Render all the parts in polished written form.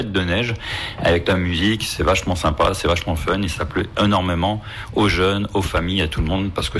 de neige avec la musique, c'est vachement sympa, c'est vachement fun et ça plaît énormément aux jeunes, aux familles, à tout le monde parce que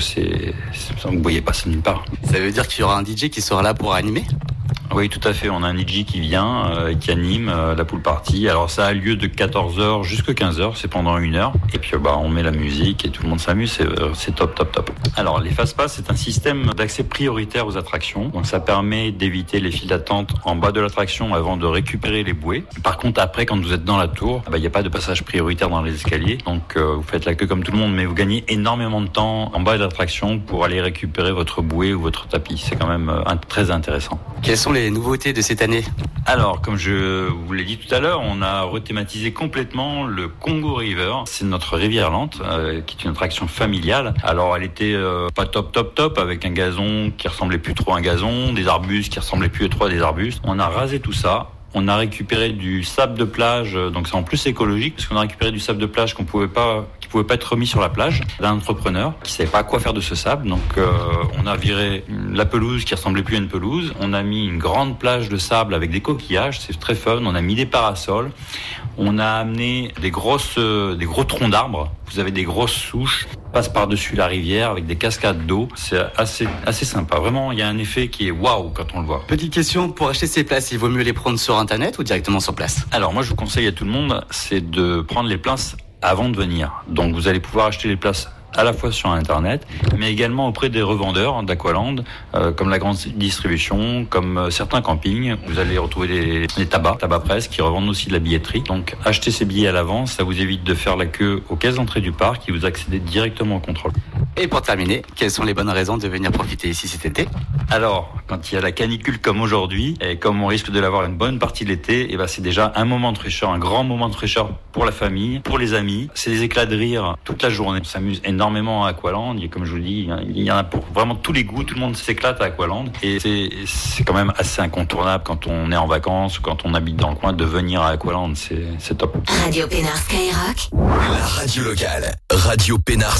vous ne voyez pas ça nulle part. Ça veut dire qu'il y aura un DJ qui sera là pour animer ? Oui, tout à fait. On a un DJ qui vient et qui anime la pool party. Alors ça a lieu de 14h jusqu'à 15h, c'est pendant 1 heure. Et puis on met la musique et tout le monde s'amuse, c'est top. Alors les fast-pass, c'est un système d'accès prioritaire aux attractions. Donc ça permet d'éviter les files d'attente en bas de l'attraction avant de récupérer les bouées. Par contre, après, quand vous êtes dans la tour, il n'y a pas de passage prioritaire dans les escaliers. Donc vous faites la queue comme tout le monde, mais vous gagnez énormément de temps en bas de l'attraction pour aller récupérer votre bouée ou votre tapis. C'est quand même très intéressant. Quelles sont les nouveautés de cette année ? Alors, comme je vous l'ai dit tout à l'heure, on a rethématisé complètement le Congo River. C'est notre rivière lente, qui est une attraction familiale. Alors, elle était pas top, avec un gazon qui ressemblait plus trop à un gazon, des arbustes qui ressemblaient plus trop à des arbustes. On a rasé tout ça. On a récupéré du sable de plage, donc c'est en plus écologique, parce qu'on a récupéré du sable de plage qui pouvait pas être remis sur la plage d'un entrepreneur qui savait pas quoi faire de ce sable. Donc on a viré la pelouse qui ressemblait plus à une pelouse. On a mis une grande plage de sable avec des coquillages, c'est très fun. On a mis des parasols. On a amené des gros troncs d'arbres. Vous avez des grosses souches, passe par-dessus la rivière avec des cascades d'eau. C'est assez sympa. Vraiment, il y a un effet qui est waouh quand on le voit. Petite question, pour acheter ces places, il vaut mieux les prendre sur Internet ou directement sur place ? Alors moi, je vous conseille à tout le monde, c'est de prendre les places avant de venir. Donc vous allez pouvoir acheter les places à la fois sur Internet, mais également auprès des revendeurs d'Aqualand, comme la grande distribution, comme certains campings. Vous allez retrouver les tabac presse, qui revendent aussi de la billetterie. Donc achetez ces billets à l'avance, ça vous évite de faire la queue aux caisses d'entrée du parc et vous accédez directement au contrôle. Et pour terminer, quelles sont les bonnes raisons de venir profiter ici cet été ? Alors, quand il y a la canicule comme aujourd'hui, et comme on risque de l'avoir une bonne partie de l'été, c'est déjà un moment de fraîcheur, un grand moment de fraîcheur pour la famille, pour les amis. C'est des éclats de rire toute la journée. On s'amuse énormément à Aqualand. Et comme je vous le dis, il y en a pour vraiment tous les goûts. Tout le monde s'éclate à Aqualand. Et c'est quand même assez incontournable quand on est en vacances ou quand on habite dans le coin de venir à Aqualand. C'est top. Radio Pénard Skyrock. La radio locale. Radio Pénard